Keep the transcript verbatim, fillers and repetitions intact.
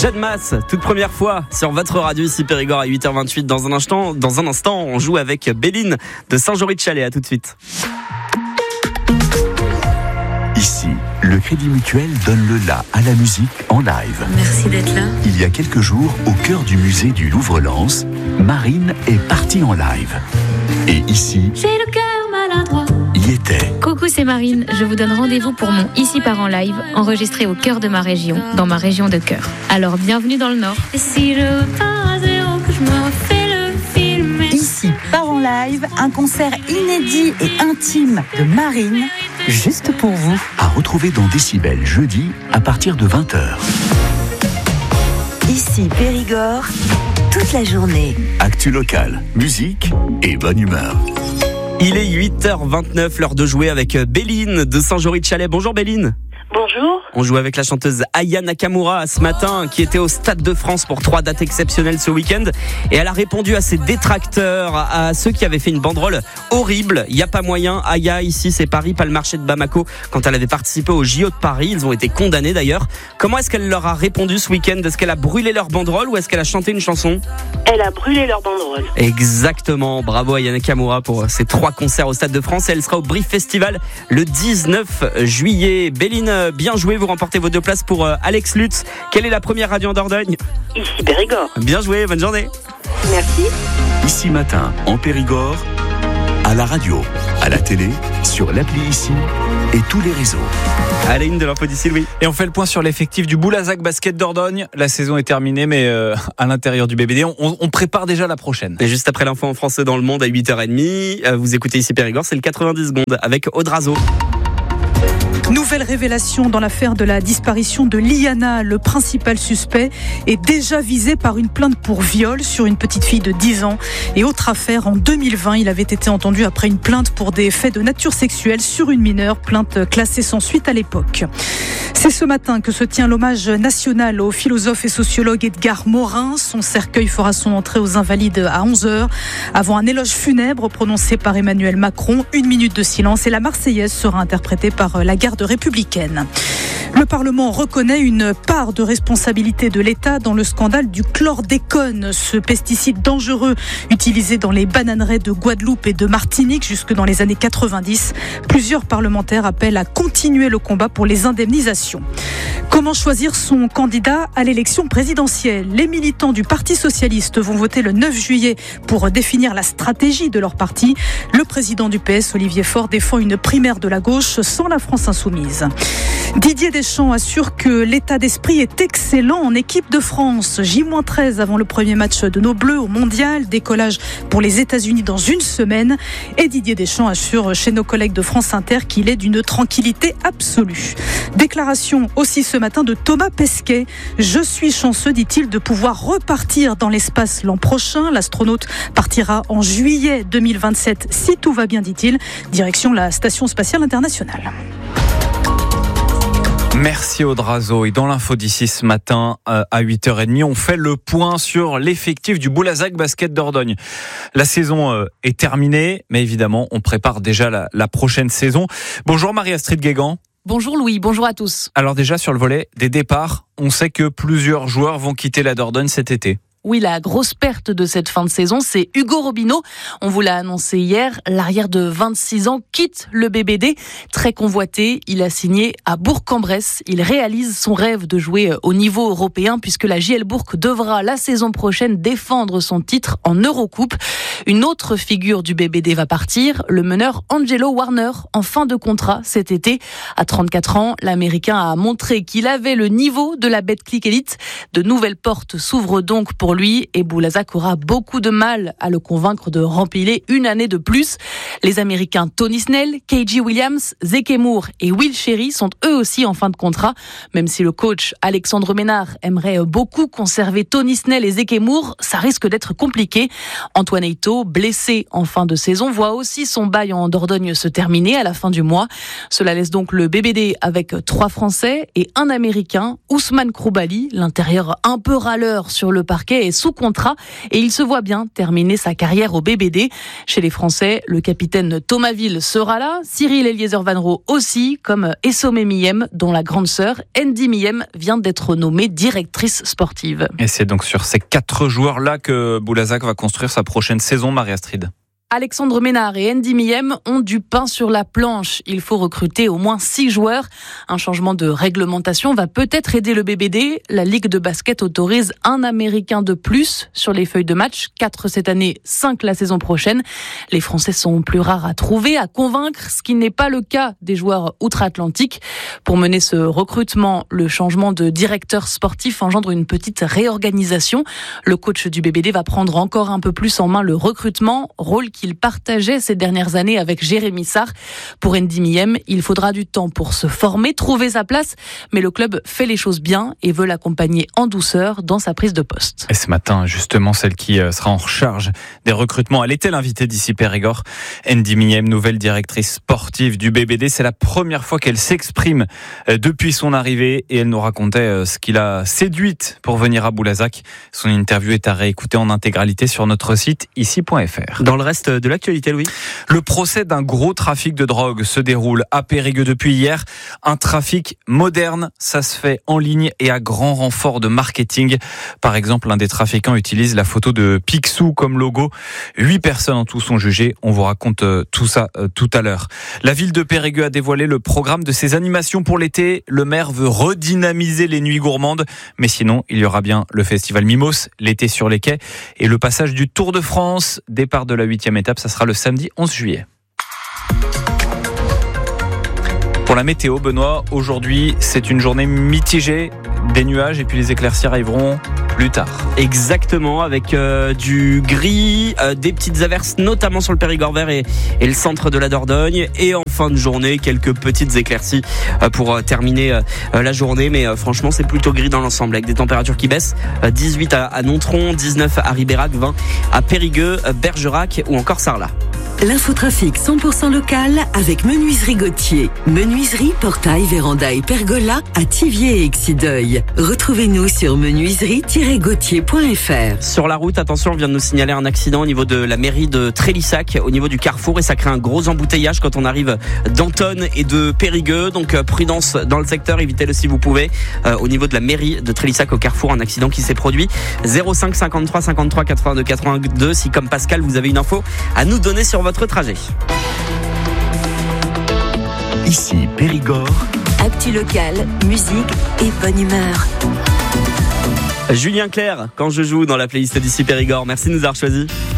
Jeanne Masse, toute première fois sur votre radio ici Périgord à huit heures vingt-huit. Dans un instant, dans un instant, on joue avec Béline de Saint-Jory-de-Chalais. À tout de suite. Ici, le Crédit Mutuel donne le la à la musique en live. Merci d'être là. Il y a quelques jours, au cœur du musée du Louvre-Lens, Marine est partie en live. Et ici, j'ai le cœur maladroit. Y était. Coucou, c'est Marine. Je vous donne rendez-vous pour mon Ici part en live, enregistré au cœur de ma région, dans ma région de cœur. Alors, bienvenue dans le Nord. Et si je repars à zéro, que je me refais le film. Ici part en live, un concert inédit et intime de Marine, juste pour vous. À retrouver dans Décibel jeudi à partir de vingt heures. Ici Périgord, toute la journée. Actu locale, musique et bonne humeur. Il est huit heures vingt-neuf, l'heure de jouer avec Béline de Saint-Jory-de-Chalais. Bonjour Béline. Bonjour. On joue avec la chanteuse Aya Nakamura ce matin, qui était au Stade de France pour trois dates exceptionnelles ce week-end. Et elle a répondu à ses détracteurs, à ceux qui avaient fait une banderole horrible. Il n'y a pas moyen. Aya, ici, c'est Paris, pas le marché de Bamako. Quand elle avait participé au J O de Paris, ils ont été condamnés d'ailleurs. Comment est-ce qu'elle leur a répondu ce week-end ? Est-ce qu'elle a brûlé leur banderole ou est-ce qu'elle a chanté une chanson ? Elle a brûlé leur banderole. Exactement. Bravo Aya Nakamura pour ces trois concerts au Stade de France. Et elle sera au Brief Festival le dix-neuf juillet. Béline, bien joué. Vous remportez vos deux places pour euh, Alex Lutz. Quelle est la première radio en Dordogne ? Ici Périgord. Bien joué, bonne journée. Merci. Ici matin, en Périgord, à la radio, à la télé, sur l'appli Ici et tous les réseaux. À la une de l'info d'ici, Louis. Et on fait le point sur l'effectif du Boulazac Basket Dordogne. La saison est terminée, mais euh, à l'intérieur du B B D, on, on prépare déjà la prochaine. Et juste après l'info en français dans le monde à huit heures trente, vous écoutez Ici Périgord, c'est le quatre-vingt-dix secondes avec Audrazo. Nouvelle révélation dans l'affaire de la disparition de Liana. Le principal suspect est déjà visé par une plainte pour viol sur une petite fille de dix ans. Et autre affaire, en deux mille vingt, il avait été entendu après une plainte pour des faits de nature sexuelle sur une mineure, plainte classée sans suite à l'époque. C'est ce matin que se tient l'hommage national au philosophe et sociologue Edgar Morin. Son cercueil fera son entrée aux Invalides à onze heures, avant un éloge funèbre prononcé par Emmanuel Macron. Une minute de silence et la Marseillaise sera interprétée par la garde républicaine. Le Parlement reconnaît une part de responsabilité de l'État dans le scandale du chlordécone, ce pesticide dangereux utilisé dans les bananeraies de Guadeloupe et de Martinique jusque dans les années quatre-vingt-dix. Plusieurs parlementaires appellent à continuer le combat pour les indemnisations. Comment choisir son candidat à l'élection présidentielle ? Les militants du Parti socialiste vont voter le neuf juillet pour définir la stratégie de leur parti. Le président du P S, Olivier Faure, défend une primaire de la gauche sans la France insoumise. Didier Deschamps assure que l'état d'esprit est excellent en équipe de France. J treize avant le premier match de nos Bleus au Mondial. Décollage pour les États-Unis dans une semaine. Et Didier Deschamps assure chez nos collègues de France Inter qu'il est d'une tranquillité absolue. Déclaration aussi ce matin de Thomas Pesquet. Je suis chanceux, dit-il, de pouvoir repartir dans l'espace l'an prochain. L'astronaute partira en juillet deux mille vingt-sept si tout va bien, dit-il. Direction la Station spatiale internationale. Merci Audrazo. Et dans l'info d'ici ce matin euh, à huit heures trente, on fait le point sur l'effectif du Boulazac Basket Dordogne. La saison euh, est terminée, mais évidemment, on prépare déjà la, la prochaine saison. Bonjour Marie-Astrid Guégan. Bonjour Louis, bonjour à tous. Alors déjà sur le volet des départs, on sait que plusieurs joueurs vont quitter la Dordogne cet été. Oui, la grosse perte de cette fin de saison, c'est Hugo Robineau. On vous l'a annoncé hier, l'arrière de vingt-six ans quitte le B B D. Très convoité, il a signé à Bourg-en-Bresse. Il réalise son rêve de jouer au niveau européen puisque la J L Bourg devra la saison prochaine défendre son titre en Eurocoupe. Une autre figure du B B D va partir, le meneur Angelo Warner, en fin de contrat cet été. À trente-quatre ans, l'Américain a montré qu'il avait le niveau de la Betclic Elite. De nouvelles portes s'ouvrent donc pour lui et Boulazac aura beaucoup de mal à le convaincre de rempiler une année de plus. Les Américains Tony Snell, K J Williams, Zeke Moore et Will Sherry sont eux aussi en fin de contrat. Même si le coach Alexandre Ménard aimerait beaucoup conserver Tony Snell et Zeke Moore, ça risque d'être compliqué. Antoine Eyto, blessé en fin de saison, voit aussi son bail en Dordogne se terminer à la fin du mois. Cela laisse donc le B B D avec trois Français et un Américain, Ousmane Kroulibaly, l'intérieur un peu râleur sur le parquet, est sous contrat et il se voit bien terminer sa carrière au B B D. Chez les Français, le capitaine Thomas Ville sera là, Cyril Eliezer Vanro aussi, comme Essomé Miyem, dont la grande sœur, Andy Miyem, vient d'être nommée directrice sportive. Et c'est donc sur ces quatre joueurs-là que Boulazac va construire sa prochaine saison, Marie-Astrid. Alexandre Ménard et Andy Miyem ont du pain sur la planche. Il faut recruter au moins six joueurs. Un changement de réglementation va peut-être aider le B B D. La Ligue de basket autorise un Américain de plus sur les feuilles de match. quatre cette année, cinq la saison prochaine. Les Français sont plus rares à trouver, à convaincre, ce qui n'est pas le cas des joueurs outre-Atlantique. Pour mener ce recrutement, le changement de directeur sportif engendre une petite réorganisation. Le coach du B B D va prendre encore un peu plus en main le recrutement, rôle qui qu'il partageait ces dernières années avec Jérémy Sarr. Pour Andy Miyem, il faudra du temps pour se former, trouver sa place, mais le club fait les choses bien et veut l'accompagner en douceur dans sa prise de poste. Et ce matin, justement, celle qui sera en charge des recrutements, elle était l'invitée d'ici Périgord. Andy Miyem, nouvelle directrice sportive du B B D, c'est la première fois qu'elle s'exprime depuis son arrivée et elle nous racontait ce qui l'a séduite pour venir à Boulazac. Son interview est à réécouter en intégralité sur notre site ici point f r. Dans le reste de l'actualité, Louis. Le procès d'un gros trafic de drogue se déroule à Périgueux depuis hier. Un trafic moderne, ça se fait en ligne et à grand renfort de marketing. Par exemple, l'un des trafiquants utilise la photo de Picsou comme logo. Huit personnes en tout sont jugées. On vous raconte tout ça tout à l'heure. La ville de Périgueux a dévoilé le programme de ses animations pour l'été. Le maire veut redynamiser les nuits gourmandes. Mais sinon, il y aura bien le festival Mimos, l'été sur les quais et le passage du Tour de France. Départ de la huitième étape, ça sera le samedi onze juillet. Pour la météo, Benoît, aujourd'hui, c'est une journée mitigée, des nuages et puis les éclaircies arriveront plus tard. Exactement, avec euh, du gris, euh, des petites averses, notamment sur le Périgord vert et, et le centre de la Dordogne. Et en fin de journée, quelques petites éclaircies euh, pour euh, terminer euh, la journée. Mais euh, franchement, c'est plutôt gris dans l'ensemble, avec des températures qui baissent. Euh, dix-huit à, à Nontron, dix-neuf à Ribérac, vingt à Périgueux, euh, Bergerac ou encore Sarlat. L'infotrafic cent pour cent local avec Menuiserie Gauthier. Menuiserie, portail, véranda et pergola à Thiviers et Exideuil. Retrouvez-nous sur menuiserie tiret gauthier point f r. Sur la route, attention, on vient de nous signaler un accident au niveau de la mairie de Trélissac, au niveau du carrefour, et ça crée un gros embouteillage quand on arrive d'Antonne et de Périgueux. Donc prudence dans le secteur, évitez-le si vous pouvez. Euh, au niveau de la mairie de Trélissac au carrefour, un accident qui s'est produit. zéro cinq cinquante-trois cinquante-trois quatre-vingt-deux quatre-vingt-deux. Si comme Pascal, vous avez une info à nous donner sur votre trajet. Ici Périgord. Actu local, musique et bonne humeur. Julien Clerc, quand je joue dans la playlist d'ici Périgord. Merci de nous avoir choisis.